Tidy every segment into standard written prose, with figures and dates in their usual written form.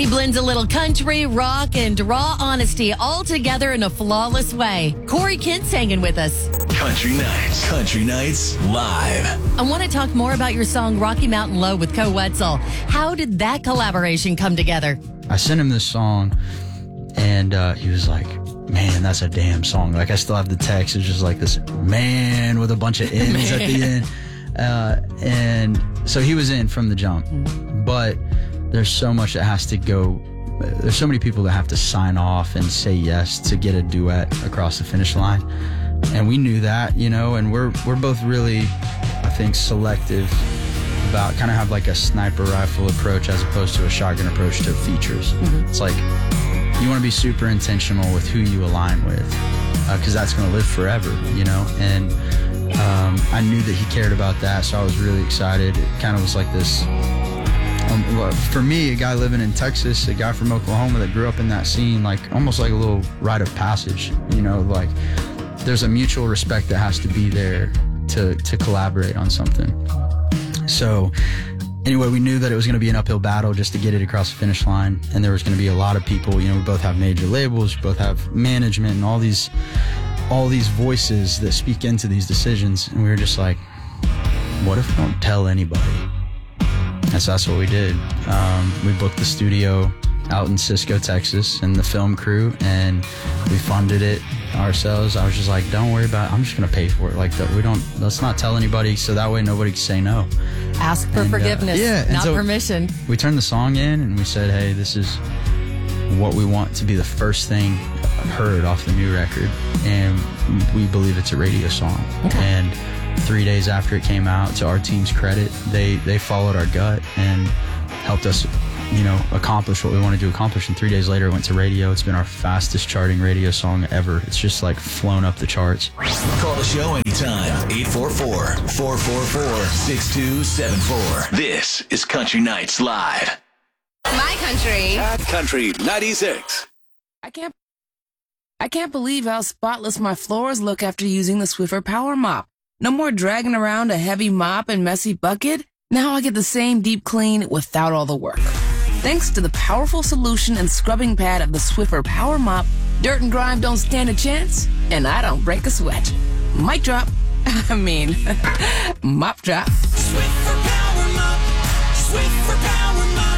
He blends a little country, rock, and raw honesty all together in a flawless way. Corey Kent's hanging with us. Country Nights Live. I want to talk more about your song Rocky Mountain Low with Co Wetzel. How did that collaboration come together? I sent him this song, and he was like, man, that's a damn song. Like, I still have the text. It's just like this man with a bunch of N's at the end. And so he was in from the jump. But there's so much that has to go. There's so many people that have to sign off and say yes to get a duet across the finish line. And we knew that, you know, and we're both really, I think, selective about kind of have like a sniper rifle approach as opposed to a shotgun approach to features. It's like you want to be super intentional with who you align with, because that's going to live forever, you know. And I knew that he cared about that, so I was really excited. It kind of was like this, for me, a guy living in Texas, a guy from Oklahoma that grew up in that scene, like almost like a little rite of passage, you know, like there's a mutual respect that has to be there to collaborate on something. So anyway, we knew that it was going to be an uphill battle just to get it across the finish line. And there was going to be a lot of people, you know, we both have major labels, we both have management and all these voices that speak into these decisions. And we were just like, what if we don't tell anybody? And so that's what we did. We booked the studio out in Cisco, Texas, and the film crew, and we funded it ourselves. I was just like, don't worry about it. I'm just going to pay for it. Like, let's not tell anybody, so that way nobody can say no. Ask for forgiveness, not so permission. We turned the song in and we said, hey, this is what we want to be the first thing heard off the new record. And we believe it's a radio song. Okay. And 3 days after it came out, to our team's credit, they followed our gut and helped us, you know, accomplish what we wanted to accomplish. And 3 days later, it went to radio. It's been our fastest charting radio song ever. It's just like flown up the charts. Call the show anytime. 844-444-6274. This is Country Nights Live. My country. Country 96. I can't believe how spotless my floors look after using the Swiffer Power Mop. No more dragging around a heavy mop and messy bucket. Now I get the same deep clean without all the work. Thanks to the powerful solution and scrubbing pad of the Swiffer Power Mop, dirt and grime don't stand a chance, and I don't break a sweat. Mic drop. Mop drop. Swiffer Power Mop. Swiffer Power Mop.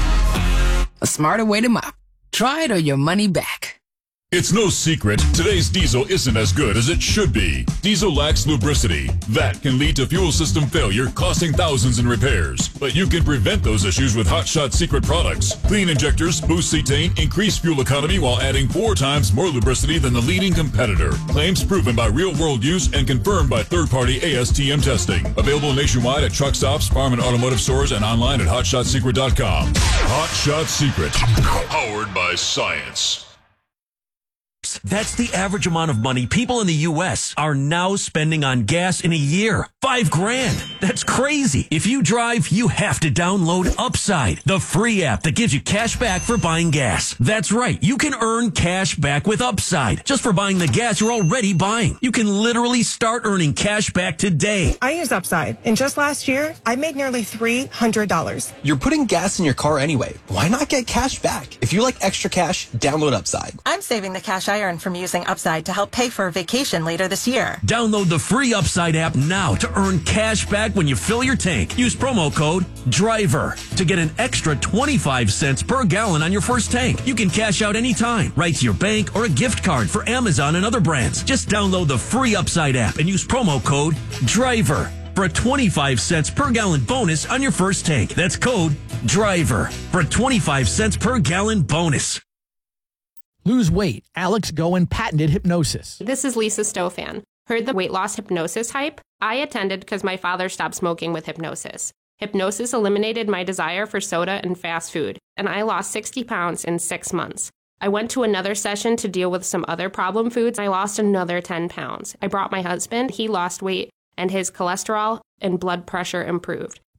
A smarter way to mop. Try it or your money back. It's no secret, today's diesel isn't as good as it should be. Diesel lacks lubricity. That can lead to fuel system failure, costing thousands in repairs. But you can prevent those issues with Hot Shot Secret products. Clean injectors, boost cetane, increase fuel economy while adding 4 times more lubricity than the leading competitor. Claims proven by real-world use and confirmed by third-party ASTM testing. Available nationwide at truck stops, farm and automotive stores, and online at hotshotsecret.com. Hot Shot Secret, powered by science. That's the average amount of money people in the U.S. are now spending on gas in a year. $5,000. That's crazy. If you drive, you have to download Upside, the free app that gives you cash back for buying gas. That's right. You can earn cash back with Upside just for buying the gas you're already buying. You can literally start earning cash back today. I use Upside, and just last year, I made nearly $300. You're putting gas in your car anyway. Why not get cash back? If you like extra cash, download Upside. I'm saving the cash I earn from using Upside to help pay for a vacation later this year. Download the free Upside app now to earn cash back when you fill your tank. Use promo code DRIVER to get an extra 25 cents per gallon on your first tank. You can cash out anytime, right to your bank or a gift card for Amazon and other brands. Just download the free Upside app and use promo code DRIVER for a 25 cents per gallon bonus on your first tank. That's code DRIVER for a 25 cents per gallon bonus. Lose weight. Alex Goen patented hypnosis. This is Lisa Stofan. Heard the weight loss hypnosis hype? I attended because my father stopped smoking with hypnosis. Hypnosis eliminated my desire for soda and fast food, and I lost 60 pounds in 6 months. I went to another session to deal with some other problem foods. I lost another 10 pounds. I brought my husband. He lost weight, and his cholesterol and blood pressure improved.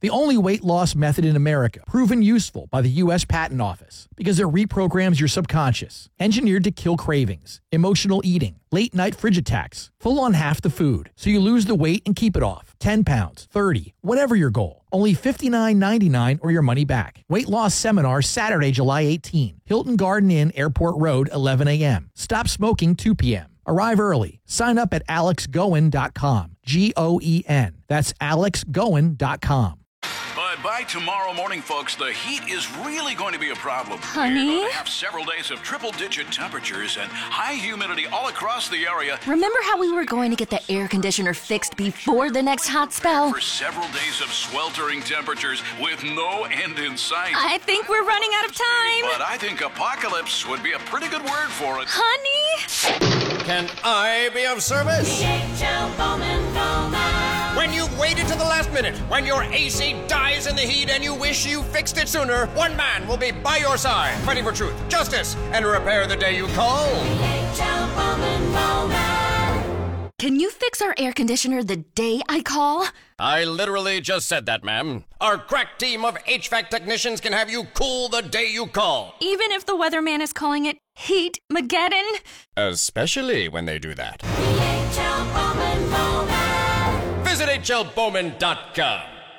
The only weight loss method in America, proven useful by the U.S. Patent Office, because it reprograms your subconscious, engineered to kill cravings, emotional eating, late-night fridge attacks, full on half the food, so you lose the weight and keep it off. 10 pounds, 30, whatever your goal. Only $59.99 or your money back. Weight loss seminar Saturday, July 18. Hilton Garden Inn, Airport Road, 11 a.m. Stop smoking 2 p.m. Arrive early. Sign up at alexgoen.com. G-O-E-N. That's alexgoen.com. But by tomorrow morning, folks, the heat is really going to be a problem. Honey? We're going to have several days of triple-digit temperatures and high humidity all across the area. Remember how we were going to get the air conditioner fixed before the next hot spell? For several days of sweltering temperatures with no end in sight. I think we're running out of time. But I think apocalypse would be a pretty good word for it. Honey? Can I be of service? DHL Bowman. When you've waited to the last minute, when your AC dies in the heat and you wish you fixed it sooner, one man will be by your side, fighting for truth, justice, and repair the day you call. DHL Bowman. Can you fix our air conditioner the day I call? I literally just said that, ma'am. Our crack team of HVAC technicians can have you cool the day you call. Even if the weatherman is calling it Heat-mageddon? Especially when they do that. DHL Bowman. Visit HLBowman.com.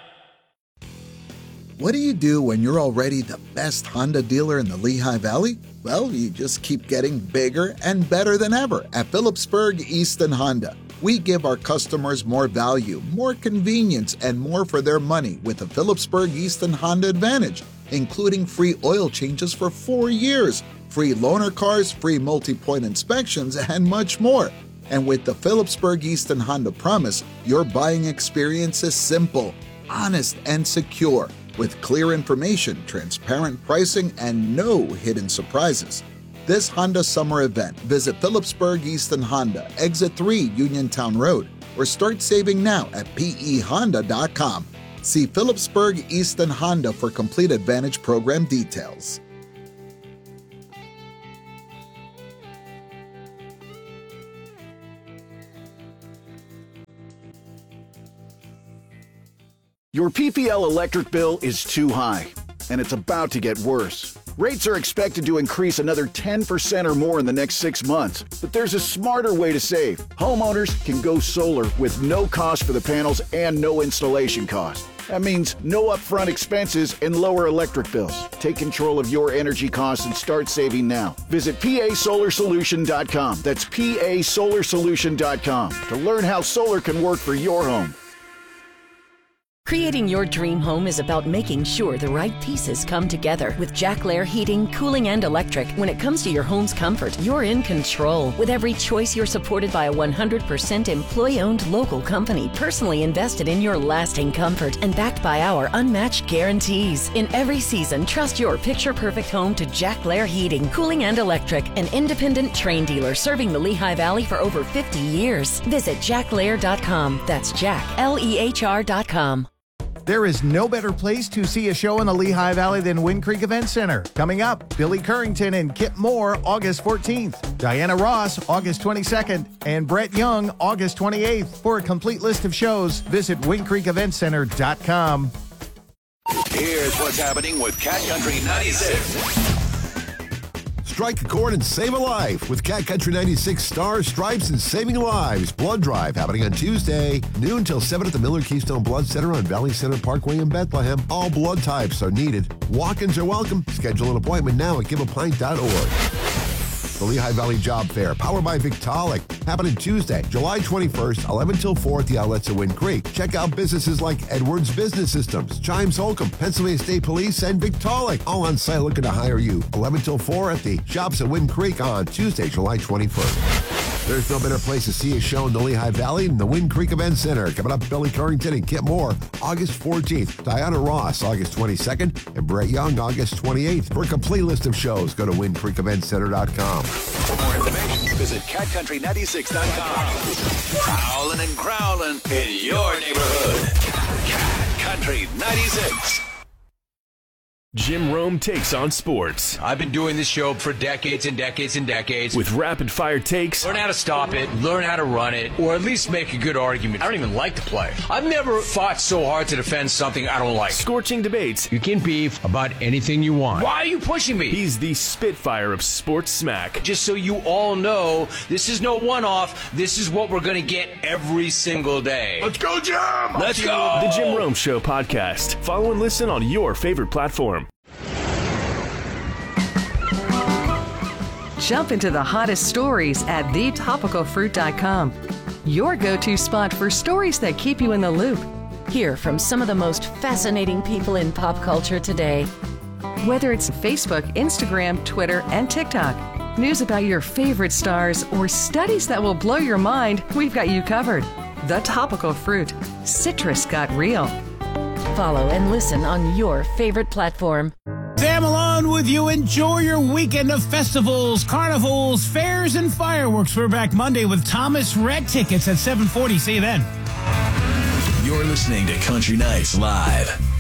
What do you do when you're already the best Honda dealer in the Lehigh Valley? Well, you just keep getting bigger and better than ever at Phillipsburg Easton Honda. We give our customers more value, more convenience, and more for their money with the Phillipsburg Easton Honda Advantage, including free oil changes for 4 years, free loaner cars, free multi-point inspections, and much more. And with the Phillipsburg Easton Honda Promise, your buying experience is simple, honest, and secure, with clear information, transparent pricing, and no hidden surprises. This Honda summer event, visit Phillipsburg Easton Honda, Exit 3 Uniontown Road, or start saving now at pehonda.com. See Phillipsburg Easton Honda for complete Advantage program details. Your PPL electric bill is too high, and it's about to get worse. Rates are expected to increase another 10% or more in the next 6 months, but there's a smarter way to save. Homeowners can go solar with no cost for the panels and no installation cost. That means no upfront expenses and lower electric bills. Take control of your energy costs and start saving now. Visit PASolarSolution.com. That's PASolarSolution.com to learn how solar can work for your home. Creating your dream home is about making sure the right pieces come together. With Jack Lair Heating, Cooling, and Electric, when it comes to your home's comfort, you're in control. With every choice, you're supported by a 100% employee-owned local company, personally invested in your lasting comfort and backed by our unmatched guarantees. In every season, trust your picture-perfect home to Jack Lair Heating, Cooling, and Electric, an independent Trane dealer serving the Lehigh Valley for over 50 years. Visit jacklair.com. That's Jack, Lehr.com. There is no better place to see a show in the Lehigh Valley than Wind Creek Event Center. Coming up, Billy Currington and Kip Moore, August 14th. Diana Ross, August 22nd. And Brett Young, August 28th. For a complete list of shows, visit windcreekeventcenter.com. Here's what's happening with Cat Country 96. Strike a chord and save a life with Cat Country 96 Stars, Stripes, and Saving Lives Blood Drive happening on Tuesday, noon till 7 at the Miller Keystone Blood Center on Valley Center Parkway in Bethlehem. All blood types are needed. Walk-ins are welcome. Schedule an appointment now at giveapint.org. The Lehigh Valley Job Fair, powered by Victaulic, happening Tuesday, July 21st, 11 till 4 at the outlets of Wind Creek. Check out businesses like Edwards Business Systems, Chimes Holcomb, Pennsylvania State Police, and Victaulic, all on site looking to hire you. 11 till 4 at the shops at Wind Creek on Tuesday, July 21st. There's no better place to see a show in the Lehigh Valley than the Wind Creek Event Center. Coming up, Billy Currington and Kip Moore, August 14th. Diana Ross, August 22nd. And Brett Young, August 28th. For a complete list of shows, go to windcreekeventcenter.com. For more information, visit CatCountry96.com. Prowling and growling in your neighborhood. Cat Country 96. Jim Rome takes on sports. I've been doing this show for decades and decades and decades. With rapid-fire takes. Learn how to stop it, learn how to run it, or at least make a good argument. I don't even like to play. I've never fought so hard to defend something I don't like. Scorching debates. You can beef about anything you want. Why are you pushing me? He's the Spitfire of sports smack. Just so you all know, this is no one-off. This is what we're going to get every single day. Let's go, Jim! Let's go! The Jim Rome Show podcast. Follow and listen on your favorite platform. Jump into the hottest stories at thetopicalfruit.com. Your go-to spot for stories that keep you in the loop. Hear from some of the most fascinating people in pop culture today. Whether it's Facebook, Instagram, Twitter, and TikTok, news about your favorite stars, or studies that will blow your mind, we've got you covered. The Topical Fruit. Citrus got real. Follow and listen on your favorite platform. Sam Malone with you. Enjoy your weekend of festivals, carnivals, fairs, and fireworks. We're back Monday with Thomas Rhett tickets at 7:40. See you then. You're listening to Country Nights Live.